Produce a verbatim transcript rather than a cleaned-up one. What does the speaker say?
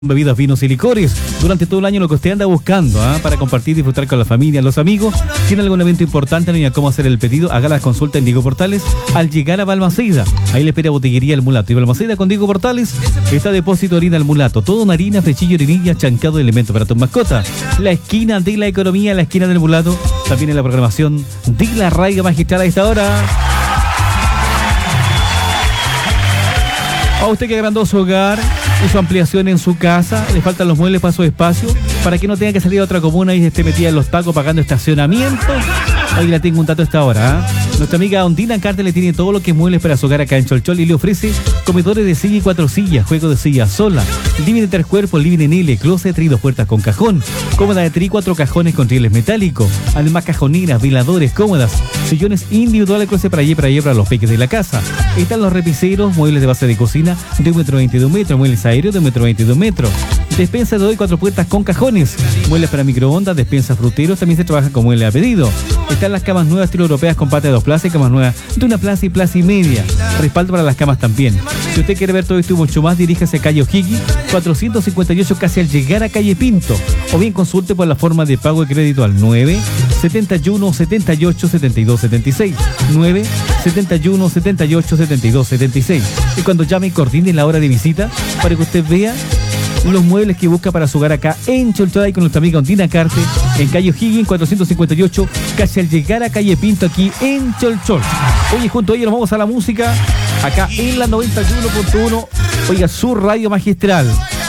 Bebidas, vinos y licores. Durante todo el año lo que usted anda buscando, ¿eh? Para compartir y disfrutar con la familia, los amigos. ¿Tiene algún evento importante? No hay cómo hacer el pedido. Haga la consulta en Diego Portales al llegar a Balmaceda. Ahí le espera Botillería El Mulato. Y Balmaceda con Diego Portales está Depósito Harina El Mulato. Todo en harina, frechillo, orinilla, chancado de elementos para tus mascotas. La esquina de la economía, la esquina del Mulato. También en la programación de la Raiga Magistral a esta hora. A usted que agrandó su hogar, hizo ampliación en su casa, le faltan los muebles para su espacio, para que no tenga que salir a otra comuna y esté metida en los tacos pagando estacionamiento. Ahí le tengo un dato a esta hora, ¿eh? Nuestra amiga Ondina Carter le tiene todo lo que es muebles para su hogar acá en Cholchol y le ofrece comedores de silla y cuatro sillas, juego de silla sola, living de tres cuerpos, living en L, closet y dos puertas con cajón, cómoda de tri, cuatro cajones con rieles metálicos, además cajoneras, veladores, cómodas, sillones individuales, closet para allí, para allí, para los peques de la casa. Están los repiseros, muebles de base de cocina de un metro veintidós metros, muebles aéreos de un metro veintidós metros, despensa de hoy, cuatro puertas con cajones, muebles para microondas, despensa fruteros, también se trabaja con muebles a pedido. Están las camas nuevas estilo europeas con pata de dos plazas y camas nuevas de una plaza y plaza y media. Respaldo para las camas también. Si usted quiere ver todo esto y mucho más, diríjase a calle O'Higgins cuatrocientos cincuenta y ocho, casi al llegar a calle Pinto. O bien consulte por la forma de pago de crédito al nueve setenta y uno setenta y ocho setenta y dos setenta y seis. nueve setenta y uno setenta y ocho setenta y dos setenta y seis. Y cuando llame y coordine la hora de visita para que usted vea los muebles que busca para su hogar acá en Cholchol con nuestra amiga Ondina Carte, en calle O'Higgins cuatrocientos cincuenta y ocho, casi al llegar a calle Pinto aquí en Cholchol. Oye, junto a ella nos vamos a la música acá en la noventa y uno punto uno. Oiga, su radio magistral.